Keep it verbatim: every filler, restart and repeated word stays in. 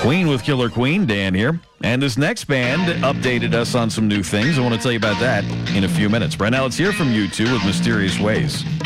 Queen with Killer Queen, Dan here. And this next band updated us on some new things. I want to tell you about that in a few minutes. Right now, let's hear from U two with Mysterious Ways.